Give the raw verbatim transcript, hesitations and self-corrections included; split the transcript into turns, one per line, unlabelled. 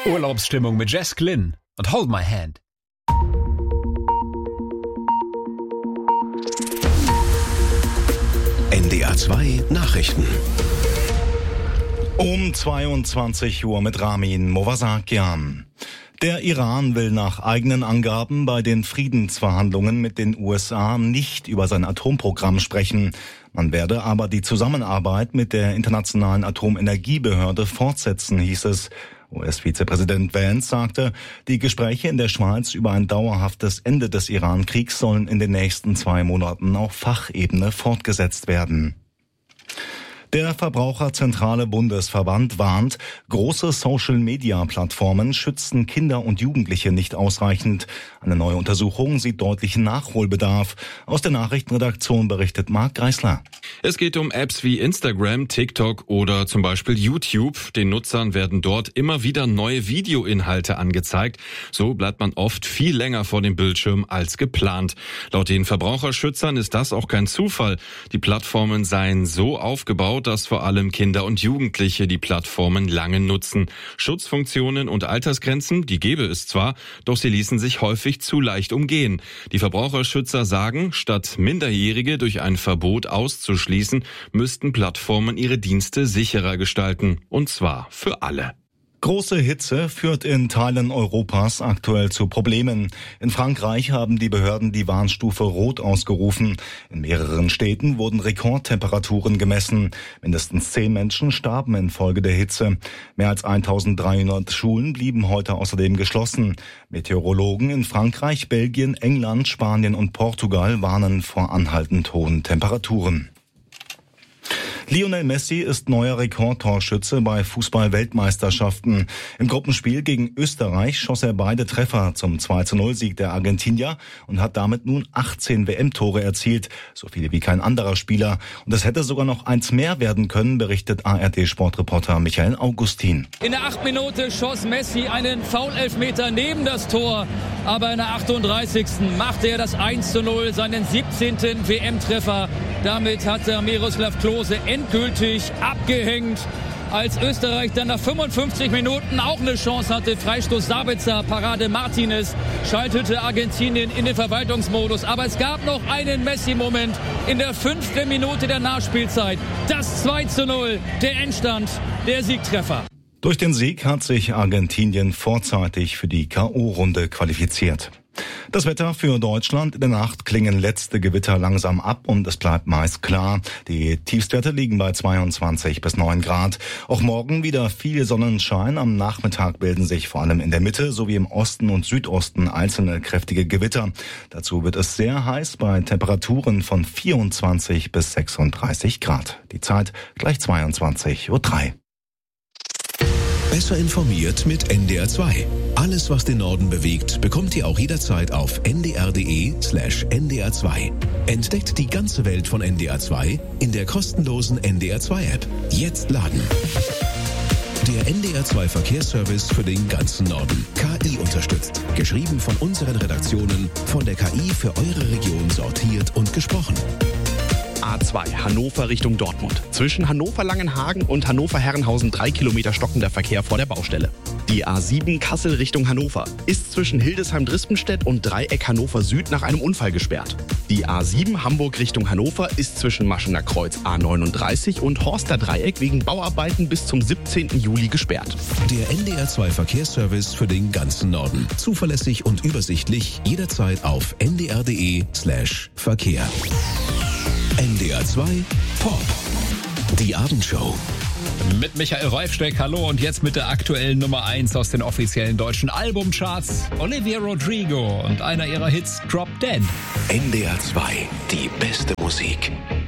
Urlaubsstimmung mit Jess Glynn und Hold My Hand.
N D R zwei Nachrichten.
Um zweiundzwanzig Uhr mit Ramin Movasakian. Der Iran will nach eigenen Angaben bei den Friedensverhandlungen mit den U S A nicht über sein Atomprogramm sprechen. Man werde aber die Zusammenarbeit mit der Internationalen Atomenergiebehörde fortsetzen, hieß es. U S-Vizepräsident Vance sagte, die Gespräche in der Schweiz über ein dauerhaftes Ende des Iran-Kriegs sollen in den nächsten zwei Monaten auf Fachebene fortgesetzt werden. Der Verbraucherzentrale Bundesverband warnt, große Social-Media-Plattformen schützen Kinder und Jugendliche nicht ausreichend. Eine neue Untersuchung sieht deutlichen Nachholbedarf. Aus der Nachrichtenredaktion berichtet Marc Greisler.
Es geht um Apps wie Instagram, TikTok oder zum Beispiel YouTube. Den Nutzern werden dort immer wieder neue Videoinhalte angezeigt. So bleibt man oft viel länger vor dem Bildschirm als geplant. Laut den Verbraucherschützern ist das auch kein Zufall. Die Plattformen seien so aufgebaut, dass vor allem Kinder und Jugendliche die Plattformen lange nutzen. Schutzfunktionen und Altersgrenzen, die gäbe es zwar, doch sie ließen sich häufig zu leicht umgehen. Die Verbraucherschützer sagen, statt Minderjährige durch ein Verbot auszuschließen, müssten Plattformen ihre Dienste sicherer gestalten. Und zwar für alle.
Große Hitze führt in Teilen Europas aktuell zu Problemen. In Frankreich haben die Behörden die Warnstufe Rot ausgerufen. In mehreren Städten wurden Rekordtemperaturen gemessen. Mindestens zehn Menschen starben infolge der Hitze. Mehr als eintausenddreihundert Schulen blieben heute außerdem geschlossen. Meteorologen in Frankreich, Belgien, England, Spanien und Portugal warnen vor anhaltend hohen Temperaturen. Lionel Messi ist neuer Rekordtorschütze bei Fußball-Weltmeisterschaften. Im Gruppenspiel gegen Österreich schoss er beide Treffer zum zwei zu null Sieg der Argentinier und hat damit nun achtzehn W M-Tore erzielt, so viele wie kein anderer Spieler. Und es hätte sogar noch eins mehr werden können, berichtet A R D-Sportreporter Michael Augustin.
In der achten Minute schoss Messi einen Foul-Elfmeter neben das Tor, aber in der achtunddreißigsten machte er das eins zu null, seinen siebzehnten W M-Treffer. Damit hatte Miroslav Klose endgültig abgehängt. Als Österreich dann nach fünfundfünfzig Minuten auch eine Chance hatte, Freistoß Sabitzer, Parade Martinez, schaltete Argentinien in den Verwaltungsmodus. Aber es gab noch einen Messi-Moment in der fünften Minute der Nachspielzeit. Das zwei zu null, der Endstand, der Siegtreffer.
Durch den Sieg hat sich Argentinien vorzeitig für die K O-Runde qualifiziert. Das Wetter für Deutschland: In der Nacht klingen letzte Gewitter langsam ab und es bleibt meist klar. Die Tiefstwerte liegen bei zweiundzwanzig bis neun Grad. Auch morgen wieder viel Sonnenschein. Am Nachmittag bilden sich vor allem in der Mitte sowie im Osten und Südosten einzelne kräftige Gewitter. Dazu wird es sehr heiß bei Temperaturen von vierundzwanzig bis sechsunddreißig Grad. Die Zeit gleich zweiundzwanzig Uhr drei.
Besser informiert mit N D R zwei. Alles, was den Norden bewegt, bekommt ihr auch jederzeit auf n d r punkt d e slash n d r zwei. Entdeckt die ganze Welt von N D R zwei in der kostenlosen N D R zwei App. Jetzt laden. Der N D R zwei Verkehrsservice für den ganzen Norden. K I unterstützt. Geschrieben von unseren Redaktionen, von der K I für eure Region sortiert und gesprochen.
A zwei, Hannover Richtung Dortmund. Zwischen Hannover-Langenhagen und Hannover-Herrenhausen drei Kilometer stockender Verkehr vor der Baustelle. Die A sieben Kassel Richtung Hannover ist zwischen Hildesheim-Drispenstedt und Dreieck Hannover Süd nach einem Unfall gesperrt. Die A sieben Hamburg Richtung Hannover ist zwischen Maschener Kreuz A neununddreißig und Horster Dreieck wegen Bauarbeiten bis zum siebzehnten Juli gesperrt.
Der N D R zwei Verkehrsservice für den ganzen Norden. Zuverlässig und übersichtlich, jederzeit auf n d r punkt d e slash Verkehr. N D R zwei Pop. Die Abendshow.
Mit Michael Reifsteck, hallo, und jetzt mit der aktuellen Nummer eins aus den offiziellen deutschen Albumcharts. Olivia Rodrigo und einer ihrer Hits, Drop Dead.
N D R zwei, die beste Musik.